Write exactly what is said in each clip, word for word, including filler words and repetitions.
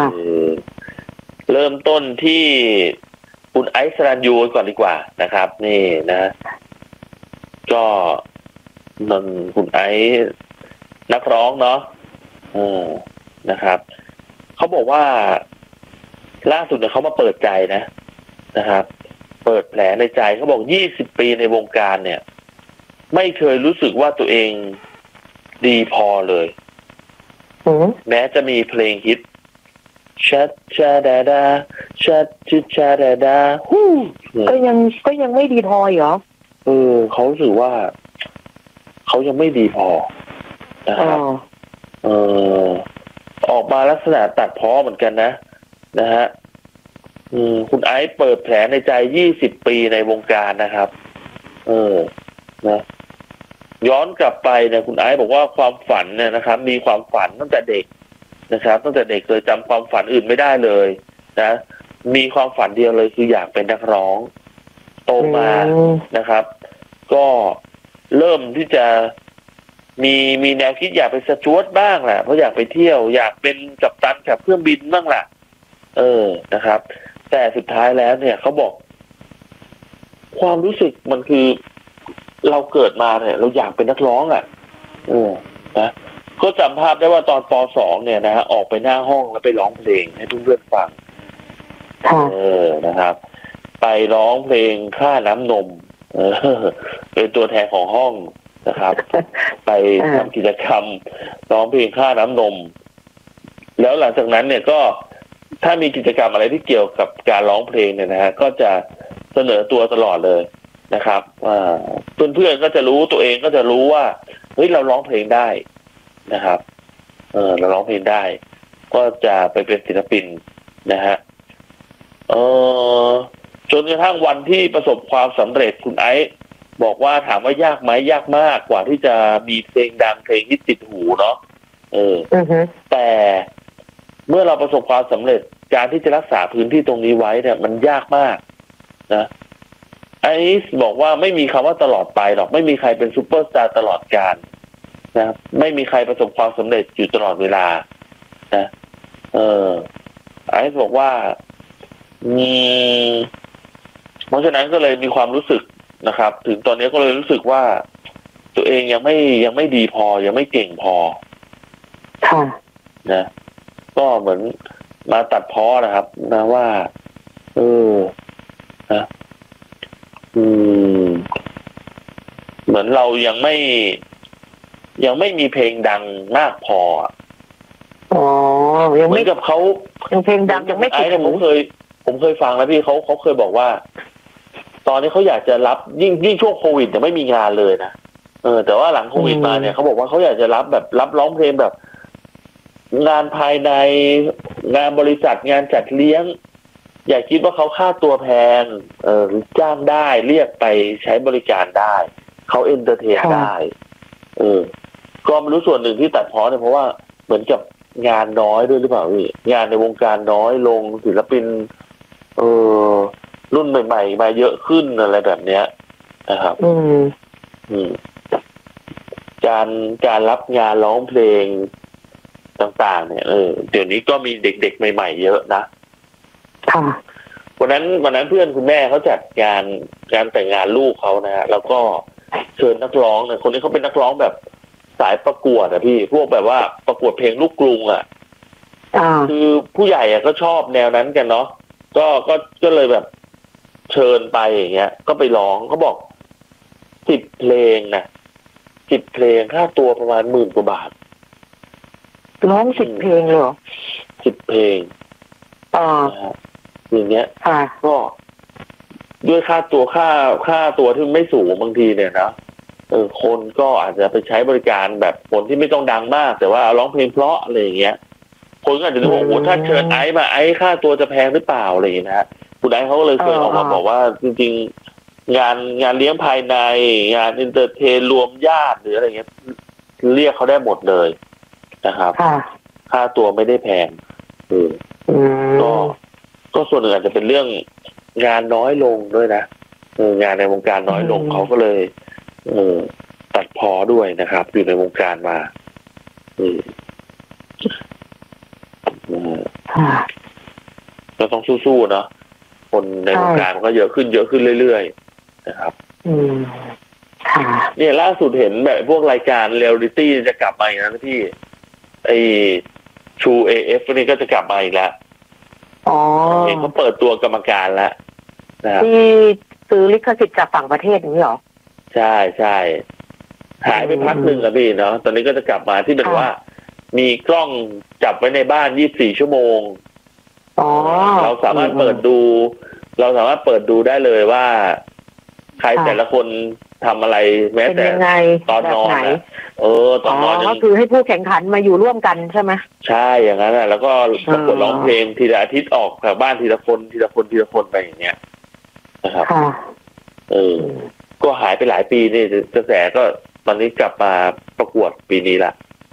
เริ่มต้นที่คุณไอซ์สรัญยูก่อนดีกว่านะครับนี่นะก็นั่นคุณไอซ์นักร้องเนาะอืมนะครับเขาบอกว่าล่าสุดเนี่ยเขามาเปิดใจนะนะครับเปิดแผลในใจเขาบอกยี่สิบปีในวงการเนี่ยไม่เคยรู้สึกว่าตัวเองดีพอเลยแม้จะมีเพลงฮิตชัดชาดาดาชัดชิดชาดาดาฮู้ก็ยังก็ยังไม่ดีพอเหรอเออเขารู้สึกว่าเขายังไม่ดีพอนะครับเออออกมาลักษณะตัดพ้อเหมือนกันนะนะฮะอืมคุณไอซ์เปิดแผลในใจยี่สิบปีในวงการนะครับเออนะย้อนกลับไปเนี่ยคุณไอซ์บอกว่าความฝันเนี่ยนะครับมีความฝันตั้งแต่เด็กนะครับตั้งแต่เด็กเลยจำความฝันอื่นไม่ได้เลยนะมีความฝันเดียวเลยคืออยากเป็นนักร้องโตมานะครับก็เริ่มที่จะมีมีแนวคิดอยากเป็นสจ๊วตบ้างแหละเพราะอยากไปเที่ยวอยากเป็นกัปตันขับเครื่องบินบ้างล่ะเออนะครับแต่สุดท้ายแล้วเนี่ยเขาบอกความรู้สึกมันคือเราเกิดมาเนี่ยเราอยากเป็นนักร้องอ่ะเออนะก็จำภาพได้ว่าตอนป.สอง เนี่ยนะฮะออกไปหน้าห้องแล้วไปร้องเพลงให้เพื่อนๆฟังเออนะครับไปร้องเพลงค่าน้ำนมเออเป็นตัวแทนของห้องนะครับไปทำกิจกรรมร้องเพลงค่าน้ำนมแล้วหลังจากนั้นเนี่ยก็ถ้ามีกิจกรรมอะไรที่เกี่ยวกับการร้องเพลงเนี่ยนะฮะก็จะเสนอตัวตลอดเลยนะครับเพื่อนๆก็จะรู้ตัวเองก็จะรู้ว่าเฮ้ยเราร้องเพลงได้นะครับเออเราร้องเพลงได้ก็จะไปเป็นศิลปินนะฮะเออจนกระทั่งวันที่ประสบความสำเร็จคุณไอซ์บอกว่าถามว่ายากไหมยากมากกว่าที่จะมีเพลงดังเพลงฮิตติดหูเนาะเออ uh-huh. แต่เมื่อเราประสบความสำเร็จการที่จะรักษาพื้นที่ตรงนี้ไว้เนี่ยมันยากมากนะไอซ์บอกว่าไม่มีคำว่าตลอดไปหรอกไม่มีใครเป็นซูเปอร์สตาร์ตลอดกาลนะไม่มีใครประสบความสำเร็จอยู่ตลอดเวลานะเออไอซ์บอกว่ามีเพราะฉะนั้นก็เลยมีความรู้สึกนะครับถึงตอนนี้ก็เลยรู้สึกว่าตัวเองยังไม่ยังไม่ดีพอยังไม่เก่งพอค่ะนะก็เหมือนมาตัดพ้อนะครับนะว่าเออนะอืมเหมือนเรายังไม่ยังไม่มีเพลงดังมากพออ๋อยังไม่กับเขายังเพลงดังยังไม่ติดหูผมเคยผมเคยฟังแล้วพี่เขาเขาเคยบอกว่าตอนนี้เขาอยากจะรับยิ่งยิ่งช่วงโควิดเนี่ยไม่มีงานเลยนะเออแต่ว่าหลังโควิดมาเนี่ยเขาบอกว่าเขาอยากจะรับแบบรับร้องเพลงแบบงานภายในงานบริษัทงานจัดเลี้ยงอย่าคิดว่าเขาค่าตัวแพงเออจ้างได้เรียกไปใช้บริการได้เขาเอนเตอร์เทนได้เออก็ไม่รู้ส่วนหนึ่งที่ตัดพ้อเนี่ยเพราะว่าเหมือนกับงานน้อยด้วยหรือเปล่าพี่งานในวงการน้อยลงศิลปินเออรุ่นใหม่ๆมาเยอะขึ้นอะไรแบบเนี้ยนะครับอืมอืมการการรับงานร้องเพลงต่างๆเนี่ยเออเดี๋ยวนี้ก็มีเด็กๆใหม่ๆเยอะนะค่ะวันนั้นวันนั้นเพื่อนคุณแม่เขาจัดงานการแต่งงานลูกเขานะฮะแล้วก็เชิญนักร้องเนี่ยคนนี้เขาเป็นนักร้องแบบสายประกวดอะพี่พวกแบบว่าประกวดเพลงลูกกรุงอะคือผู้ใหญ่อะก็ชอบแนวนั้นกันเนาะก็ก็ก็เลยแบบเชิญไปอย่างเงี้ยก็ไปร้องเขาบอกสิบเพลงนะสิบเพลงค่าตัวประมาณหมื่นกว่าบาทร้องสิบเพลงเหรอสิบเพลงอ่าอย่างเงี้ยค่ะก็ด้วยค่าตัวค่าค่าตัวที่ไม่สูงบางทีเนี่ยนะเออคนก็อาจจะไปใช้บริการแบบคนที่ไม่ต้องดังมากแต่ว่าร้องเพลงเพราะอะไรอย่างเงี้ยคนก็อาจจะดูว่าโอ้โหถ้าเชิญไอซ์มาไอซ์ค่าตัวจะแพงหรือเปล่าอะไรอย่างเงี้ยนะคุณไอซ์เขาก็เลยเคยออกมาบอกว่าจริงๆงานงานเลี้ยงภายในงานอินเตอร์เทนรวมญาติหรืออะไรเงี้ยเรียกเขาได้หมดเลยนะครับค่าตัวไม่ได้แพงเออก็ก็ส่วนหนึ่งอาจจะเป็นเรื่องงานน้อยลงด้วยนะเอองานในวงการน้อยลงเขาก็เลยเออตัดพ้อด้วยนะครับอยู่ในวงการมาอืมเราต้องสู้ๆเนาะคนในวงการมันก็เยอะขึ้นเยอะขึ้นเรื่อยๆนะครับอืมค่ะเนี่ยล่าสุดเห็นแบบพวกรายการเรียลลิตี้จะกลับมาอีกนะพี่ไอชูเอฟนี่ก็จะกลับมาอีกแล้วอ๋อเห็นเขาเปิดตัวกรรมการแล้วนะครับที่ซื้อลิขสิทธิ์จากต่างประเทศอย่างนี้หรอใช่ใช่หายไปพักหนึ่งอะพี่เนาะตอนนี้ก็จะกลับมาที่เป็นว่ามีกล้องจับไว้ในบ้านยี่สิบสี่ชั่วโมงเราสามารถเปิดดูเราสามารถเปิดดูได้เลยว่าใครแต่ละคนทำอะไรแม้แต่ตอนนอนนะเออตอนนอนก็คือให้ผู้แข่งขันมาอยู่ร่วมกันใช่ไหมใช่อย่างนั้นแหละแล้วก็ประกวดร้องเพลงทีละอาทิตย์ออกจากบ้านทีละคนทีละคนทีละคนไปอย่างเงี้ยนะครับเออก็หายไปหลายปีนี่กระแสก็ตอนนี้กลับมาประกวดปีนี้ละ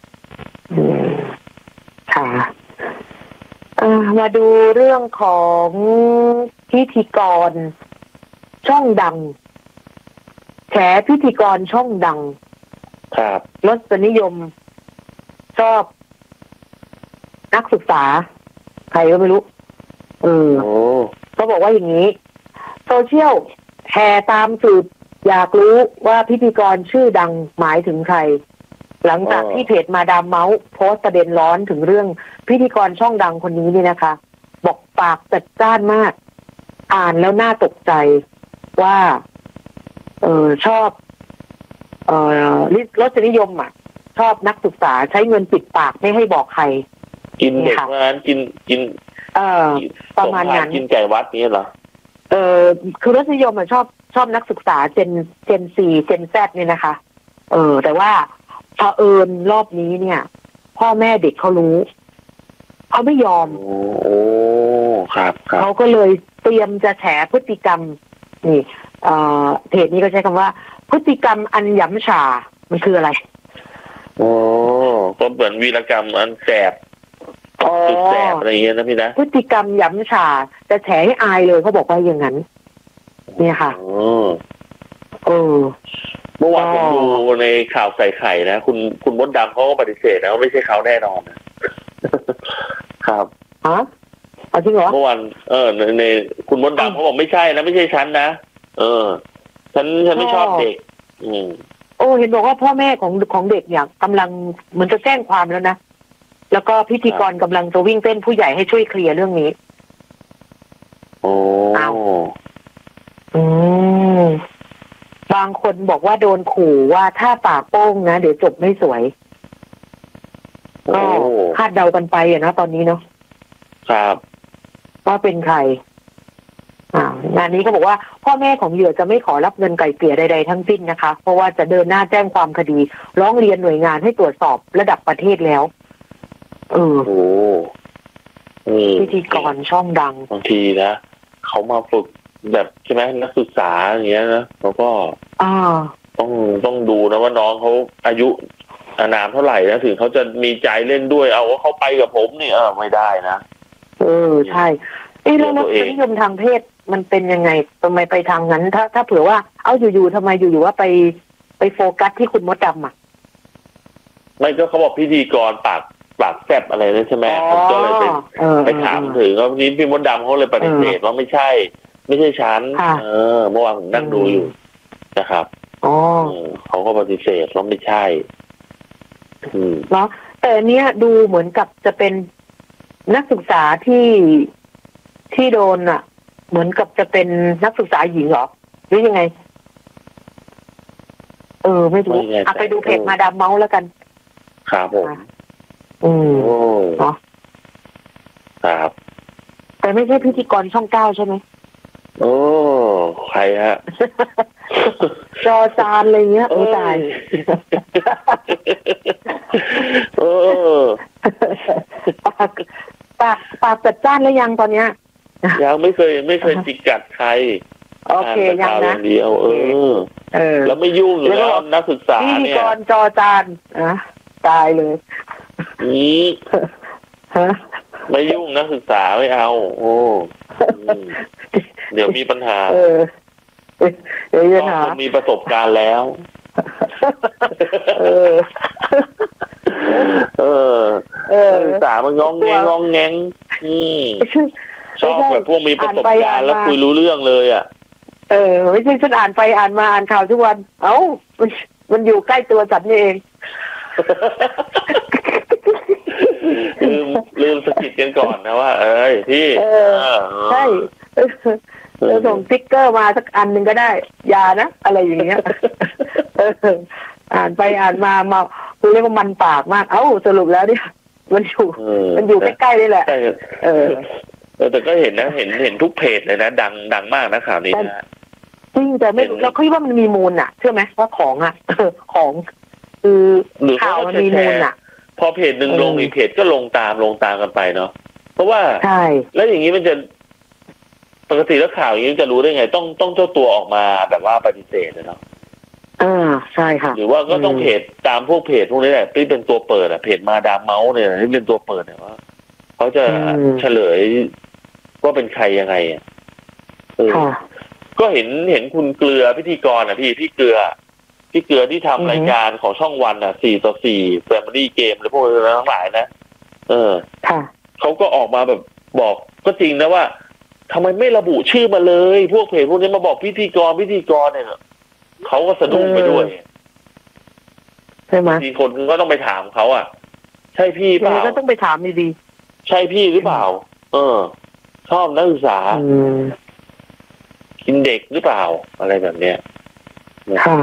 ค่ะมาดูเรื่องของพิธีกรช่องดังแฉพิธีกรช่องดังครับรสนิยมชอบนักศึกษาใครก็ไม่รู้เออเขาบอกว่าอย่างนี้โซเชียลแห่ตามสืบอยากรู้ว่าพิธีกรชื่อดังหมายถึงใครหลังจากที่เพจมาดามเมาส์โพสต์ประเด็นร้อนถึงเรื่องพิธีกรช่องดังคนนี้นี่นะคะบอกปากจัดจ้านมากอ่านแล้วน่าตกใจว่าเออชอบเออรสนิยมอ่ะชอบนักศึกษาใช้เงินปิดปากไม่ให้บอกใครกินเด็กงานกินกินเออประมาณนั้นกินไก่วัดนี้เหรอเออคือรสนิยมอ่ะชอบชอบนักศึกษาเจนเจนซีเจนแซดเนี่ยนะคะเออแต่ว่าเผอิญรอบนี้เนี่ยพ่อแม่เด็กเขารู้เขาไม่ยอมโอ้ครับเขาก็เลยเตรียมจะแฉพฤติกรรมนี่เอ่อเพจนี้ก็ใช้คำว่าพฤติกรรมอันหยำฉามันคืออะไรโอ้ก็เหมือนวีรกรรมอันแสบสุดแสบอะไรอย่างเงี้ยนะพี่นะพฤติกรรมหยำฉาจะแฉให้อายเลยเขาบอกว่าอย่างนั้นเนี่ยค่ะเออเมื่อวานผมดูในข่าวใส่ไข่นะคุณคุณมดดำเขาก็ปฏิเสธนะว่าไม่ใช่เขาแน่นอนนะครับฮะจริงเหรอเมื่อวานเออในในคุณมดดำเขาบอกไม่ใช่นะไม่ใช่ฉันนะเออฉันฉันไม่ชอบเด็กอืมโอ้เห็นบอกว่าพ่อแม่ของของเด็กเนี่ยกำลังเหมือนจะแจ้งความแล้วนะแล้วก็พิธีกรกำลังจะวิ่งเต้นผู้ใหญ่ให้ช่วยเคลียร์เรื่องนี้โอ้อ้าวอืมบางคนบอกว่าโดนขู่ว่าถ้าปากโป้งนะเดี๋ยวจบไม่สวยก็คาดเดากันไปอะนะตอนนี้เนาะครับว่าเป็นใครอ่างานนี้ก็บอกว่าพ่อแม่ของเหยื่อจะไม่ขอรับเงินไกล่เกลี่ยใดๆทั้งสิ้นนะคะเพราะว่าจะเดินหน้าแจ้งความคดีร้องเรียนหน่วยงานให้ตรวจสอบระดับประเทศแล้วเออโอ้พิธีกรช่องดังบางทีนะเขามาฝึกแบบใช่ไหมนักศึกษาอย่างเงี้ยนะแล้วก็ต้องต้องดูนะว่าน้องเขาอายุอานามเท่าไหร่นะถึงเขาจะมีใจเล่นด้วยเอาว่าเขาไปกับผมนี่เออไม่ได้นะเออใช่ไอ้เรื่องรสนิยมทางเพศมันเป็นยังไงทำไมไปทางนั้นถ้าถ้าเผื่อว่าเอาอยู่ๆทำไมอยู่ๆว่าไปไปโฟกัสที่คุณมดดำอ่ะไม่ก็เขาบอกพิธีกรปากปากแซ่บอะไรนั่นใช่ไหมผมก็เลยไปไปถามถึงว่านี้พี่มดดำเขาเลยปฏิเสธว่าไม่ใช่ไม่ใช่ฉันเออเมื่อวานผมนั่งดูอยู่นะครับอ๋อเขาก็ปฏิเสธว่าไม่ใช่เนาะแต่เนี้ยดูเหมือนกับจะเป็นนักศึกษาที่ที่โดนอ่ะเหมือนกับจะเป็นนักศึกษาหญิงเหรอหรือยังไงเออไม่รู้อ่ะไปดูเพจมาดามเมาส์แล้วกันครับผมอืมเนาะครับแต่ไม่ใช่พิธีกรช่องเก้าใช่ไหมโอ้ใครฮะจอจานอะไรเงี้ยโอ้ตายเออปากปากปากจัดจ้านแล้วยังตอนเนี้ยยังไม่เคยไม่เคยจิกกัดใครโอเคยังนะเดียวเออเออแล้วไม่ยุ่งอยู่แล้วนักศึกษาเนี่ยพิธีกรจอจานนะตายเลยนี่ไม่ยุ่งนักศึกษาไม่เอาโอ้เดี๋ยวมีปัญหาเออเดี๋ยวมีปัญหามีประสบการณ์แล้วเออเออเออนักศึกษามันงองแงงงองแงงอืมชอบแบบพวกมีประสบการณ์แล้วคุยรู้เรื่องเลยอ่ะเออไม่ใช่ฉันอ่านไปอ่านมาอ่านข่าวทุกวันเอ้ามันอยู่ใกล้ตัวฉันนี่เองลืมลืมสกิดกันก่อนนะว่าเอ้ยพี่ใช่เราส่งสติ๊กเกอร์มาสักอันหนึ่งก็ได้ยานะอะไรอย่างเงี้ยอ่านไปอ่านมามาคือเรียกว่ามันปากมากเอ้าสรุปแล้วเนี่ยมันอยู่มันอยู่ใกล้ๆนี่แหละเออแต่ก็เห็นนะเห็นเห็นทุกเพจเลยนะดังดังมากนะข่าวนี้นะจริงแต่ไม่เราคิดว่ามันมีมูลอ่ะเชื่อไหมว่าของอ่ะของคือข่าวมันมีมูลอ่ะพอเพจหนึ่งลงอีกเพจก็ลงตามลงตามกันไปเนาะเพราะว่าใช่แล้วอย่างนี้มันจะปกติแล้วข่าวอย่างนี้จะรู้ได้ไงต้องต้องเจ้าตัวออกมาแบบว่าปฏิเสธเนาะอ่าใช่ค่ะหรือว่าก็ต้องเพจตามพวกเพจพวกนี้แหละที่เป็นตัวเปิดอะเพจมาดามเมาส์เนี่ยที่เป็นตัวเปิดเนี่ยว่าเขาจะเฉลยว่าเป็นใครยังไงอ่ะก็เห็นเห็นคุณเกลือพิธีกรอ่ะพี่พี่เกลือพี่เกลือที่ทำรายการของช่องวันอ่ะสี่ต่อสี่แฟมิลี่เกมหรือพวกนั้นทั้งหลายนะเออเขาก็ออกมาแบบบอกก็จริงนะว่าทำไมไม่ระบุชื่อมาเลยพวกเพจพวกนี้มาบอกพิธีกรพิธีกรเนี่ยเขาก็สะดุ้งไปด้วยใช่ไหมทีคนก็ต้องไปถามเขาอ่ะใช่พี่เปล่าก็ต้องไปถามดีๆใช่พี่หรือเปล่าเออชอบนักศึกษากินเด็กหรือเปล่าอะไรแบบเนี้ยค่ะ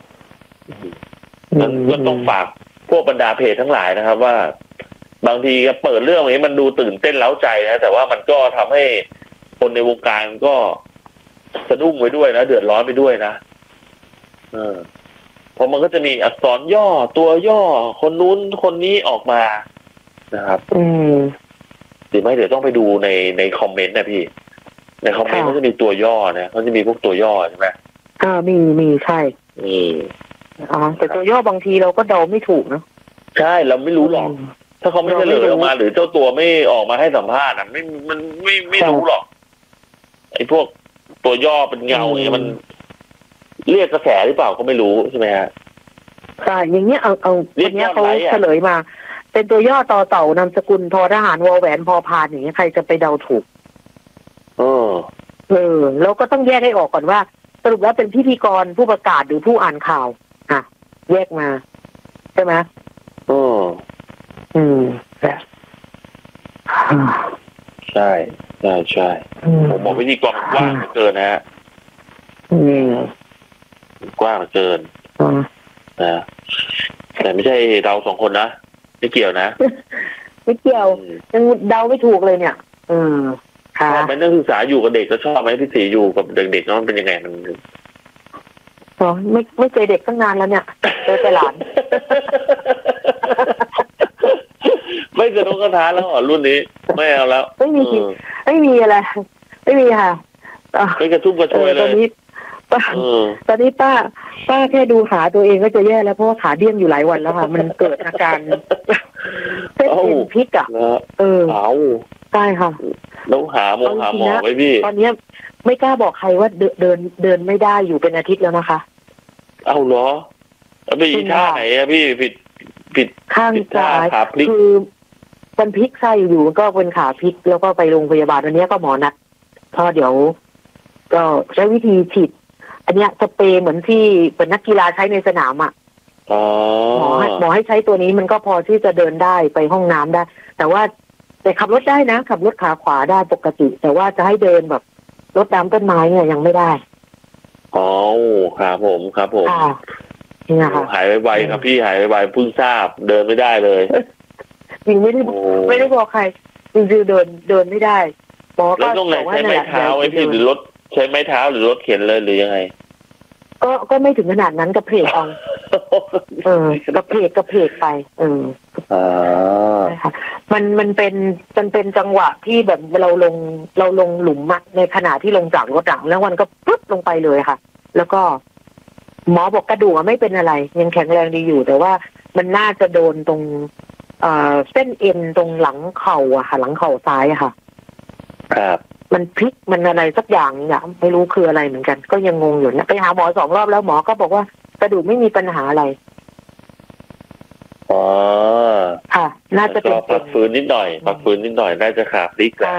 ก็ต้องฝากพวกบรรดาเพจทั้งหลายนะครับว่าบางทีเปิดเรื่องนี้มันดูตื่นเต้นเร้าใจนะแต่ว่ามันก็ทำให้คนในวงการก็สะดุ้งไปด้วยนะเดือดร้อนไปด้วยนะเออเพราะมันก็จะมีอักษรย่อตัวย่อคนนู้นคนนี้ออกมานะครับอืมหรือไม่เดี๋ยวต้องไปดูในในคอมเมนต์นะพี่ในคอมเมนต์มันจะมีตัวย่อนะมันจะมีพวกตัวย่อใช่ไหมอ่ามีมีใช่อืมอ๋อแต่ตัวย่อบางทีเราก็เดาไม่ถูกนะใช่เราไม่รู้หรอกถ้าเขาไม่เฉลยออกมาหรือเจ้าตัวไม่ออกมาให้สัมภาษณ์อ่ะไม่มันไม่ไม่รู้หรอกไอ้พวกตัวย่อเป็นเงาอย่างเงี้ยมันเรียกกระแสหรือเปล่าก็ไม่รู้ใช่ไหมฮะใช่อย่างเงี้ยเอาเอาอย่างเงี้ยเขาเฉลยมาเป็นตัวย่อต่อเต่านามสกุลทอทหารวอแหวนพอพานอย่างเงี้ยใครจะไปเดาถูกเออเออแล้วก็ต้องแยกให้ออกก่อนว่าสรุปแล้วเป็นพิธีกรผู้ประกาศหรือผู้อ่านข่าวอ่ะแยกมาใช่ไหมอืมอืมใช่ใช่ใช่ผมบอกพิธีกรกว้างเกินนะฮะอืมกว้างเกินนะแต่ไม่ใช่เราสองคนนะไม่เกี่ยวนะไม่เกี่ยวยังเดาไม่ถูกเลยเนี่ยอืมค่ะเป็นนักศึกษาอยู่กับเด็กก็ชอบไหมพี่สีอยู่กับเด็กๆมันเป็นยังไงมันอ๋อไม่ไม่เจอเด็กตั้งนานแล้วเนี่ยเจอแต่หลานไม่สนุกกระทาแล้วอ๋อรุ่นนี้ไม่เอาแล้วไม่มีไม่มีอะไรไม่มีค่ะไม่กระทุ่มกระชวยเลยตอนนี้ป้าตอนนี้ป้าป้าแค่ดูขาตัวเองก็จะแย่แล้วเพราะว่าขาเดี้ยงอยู่หลายวันแล้วค่ะมันเกิดอาการเส้นเอ็นพลิกอ่ะเออเอาใช่ค่ะต้องหาหมอหาหมอไว้พี่ตอนนี้ไม่กล้าบอกใครว่าเดินเดินเดินไม่ได้อยู่เป็นอาทิตย์แล้วนะคะเอาเหรอแล้วไปท่าไหนอะพี่ผิดผิดข้างซ้ายคือมันพลิกไส้อยู่ก็เป็นขาพลิกแล้วก็ไปโรงพยาบาลวันนี้ก็หมอนัดก็เดี๋ยวก็ใช้วิธีฉีดอันเนี้ยสเปรย์เหมือนที่เป็นนักกีฬาใช้ในสนามอ่ะหมอให้หมอให้ใช้ตัวนี้มันก็พอที่จะเดินได้ไปห้องน้ำได้แต่ว่าแต่ขับรถได้นะขับรถขาขวาได้ปกติแต่ว่าจะให้เดินแบบรถน้ำต้นไม้เนี่ยยังไม่ได้อ๋อครับผมครับผมหายไวๆครับพี่หายไวๆเพิ่งทราบเดินไม่ได้เลยจริงไม่ได้ไม่ได้บอกใครจริงๆเดินเดินไม่ได้หมอก็บอกว่าใช้ไม้เท้าไอ้พี่หรือรถใช้ไม้เท้าหรือรถเข็นเลยหรือยังไงก็ก็ไม่ถึงขนาดนั้นกับเพจเอาเออกระเพกกระเพกไปเอออ่าค่ะมันมันเป็นมันเป็นจังหวะที่แบบเราลงเราลงหลุมอะในขณะที่ลงจากรถอะแล้วมันก็ปุ๊บลงไปเลยค่ะแล้วก็หมอบอกกระดูกไม่เป็นอะไรยังแข็งแรงดีอยู่แต่ว่ามันน่าจะโดนตรงเอ่อเส้นเอ็นตรงหลังเข่าอะค่ะหลังเข่าซ้ายอะค่ะครับมันพลิกมันอะไรสักอย่างเนี่ยไม่รู้คืออะไรเหมือนกันก็ยังงงอยู่นะไปหาหมอสองรอบแล้วหมอก็บอกว่ากระดูกไม่มีปัญหาอะไรออ๋อค่ะ น่าจะเป็นพักฟื้นนิดหน่อยพักฟื้นนิดหน่อยน่าจะขาพลิกแหละ